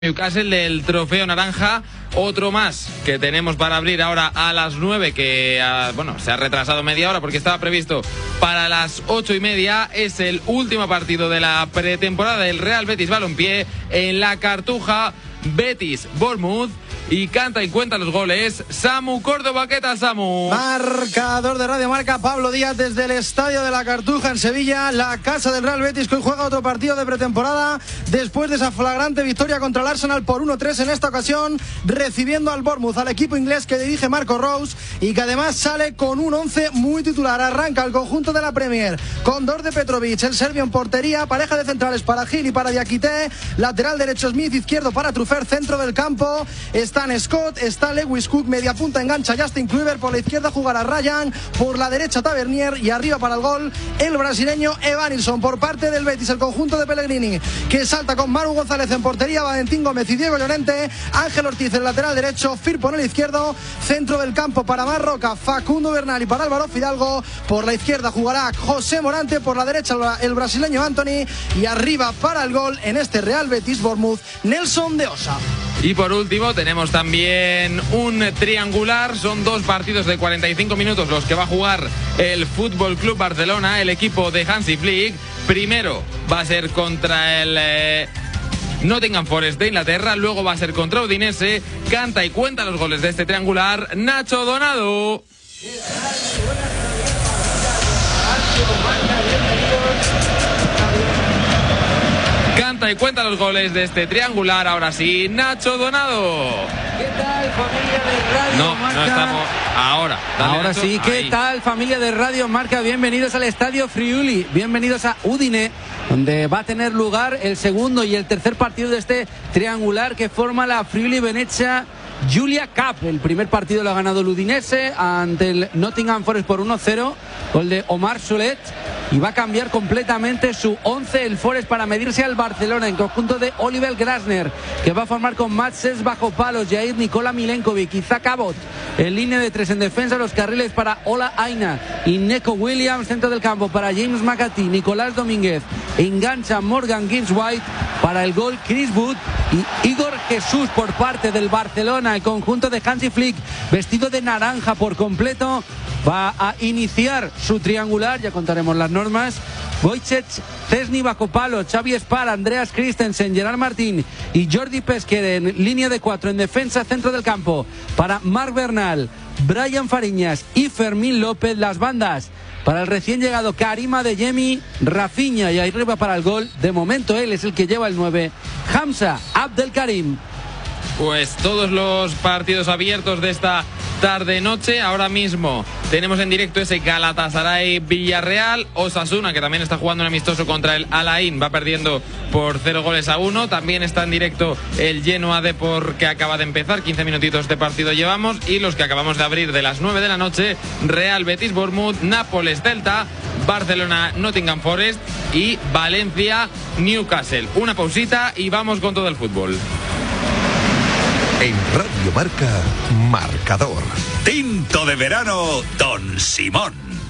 Newcastle del Trofeo Naranja, otro más que tenemos para abrir ahora a las 9, que se ha retrasado media hora porque estaba previsto para las 8:30. Es el último partido de la pretemporada del Real Betis Balompié en la Cartuja. Betis Bournemouth, y canta y cuenta los goles Samu Córdoba. ¿Qué tal, Samu? Marcador de Radio Marca, Pablo Díaz, desde el Estadio de la Cartuja en Sevilla, la casa del Real Betis, que hoy juega otro partido de pretemporada después de esa flagrante victoria contra el Arsenal por 1-3, en esta ocasión recibiendo al Bournemouth, al equipo inglés que dirige Marco Rose y que además sale con un 11 muy titular. Arranca el conjunto de la Premier con Đorđe Petrović, el serbio en portería, pareja de centrales para Gil y para Diakité, lateral derecho Smith, izquierdo para Trufer, centro del campo están Scott, está Lewis Cook, media punta engancha Justin Kluivert, por la izquierda jugará Ryan, por la derecha Tavernier y arriba para el gol el brasileño Evanilson. Por parte del Betis, el conjunto de Pellegrini, que salta con Manu González en portería, Valentín Gómez y Diego Llorente, Ángel Ortiz en lateral derecho, Firpo en el izquierdo, centro del campo para Marroca, Facundo Bernal y para Álvaro Fidalgo, por la izquierda jugará José Morante, por la derecha el brasileño Anthony y arriba para el gol en este Real Betis Bournemouth, Nelson de Osa. Y por último tenemos también un triangular, son dos partidos de 45 minutos los que va a jugar el Fútbol Club Barcelona, el equipo de Hansi Flick. Primero va a ser contra el Nottingham Forest de Inglaterra, luego va a ser contra Udinese. Canta y cuenta los goles de este triangular Nacho Donado. Canta y cuenta los goles de este triangular, ahora sí, Nacho Donado. ¿Qué tal, familia de Radio Marca? No estamos. Ahora. Ahora Nacho, sí, ¿qué ahí. tal, familia de Radio Marca? Bienvenidos al Estadio Friuli, bienvenidos a Udine, donde va a tener lugar el segundo y el tercer partido de este triangular que forma la Friuli Venezia Giulia Cup. El primer partido lo ha ganado el Udinese ante el Nottingham Forest por 1-0, gol de Omar Solet, y va a cambiar completamente su 11 el Forest para medirse al Barcelona en conjunto de Oliver Grasner, que va a formar con Mats Cés bajo palos, Jair Nikola Milenkovic y Zach Abbott en línea de tres. En defensa los carriles para Ola Aina y Neco Williams, centro del campo para James McAtee, Nicolás Domínguez, engancha Morgan Gibbs White, para el gol Chris Wood y Igor Jesús por parte del Barcelona. El conjunto de Hansi Flick, vestido de naranja por completo, va a iniciar su triangular, ya contaremos las normas. Wojciech Szczesny bajo palo, Xavi Spar, Andreas Christensen, Gerard Martín y Jordi Pesquer en línea de cuatro. En defensa, centro del campo para Marc Bernal, Brian Fariñas y Fermín López. Las bandas para el recién llegado Karim Adeyemi, Rafinha, y arriba para el gol, de momento él es el que lleva el 9, Hamza Abdelkarim. Pues todos los partidos abiertos de esta tarde-noche. Ahora mismo tenemos en directo ese Galatasaray-Villarreal, Osasuna, que también está jugando un amistoso contra el Al Ain, va perdiendo por 0-1. También está en directo el Genoa Depor, que acaba de empezar, 15 minutitos de partido llevamos, y los que acabamos de abrir de las 9 de la noche, Real Betis Bournemouth, Nápoles Celta, Barcelona Nottingham Forest y Valencia Newcastle. Una pausita y vamos con todo el fútbol. En Radio Marca, marcador. Tinto de verano, Don Simón.